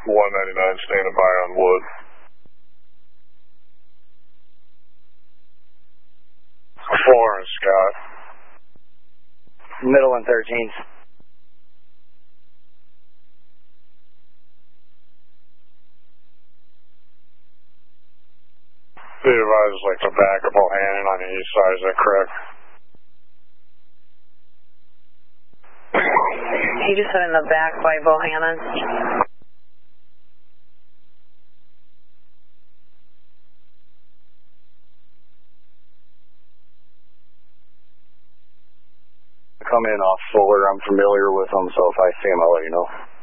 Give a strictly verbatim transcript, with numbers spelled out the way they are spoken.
one ninety-nine standing by on Wood. four and Scott. Middle and thirteenth. They advise like the back of Bohannon on the east side, is that correct? He just said in the back by Bohannon. Come in off Fuller. I'm familiar with them, so if I see him, I'll let you know.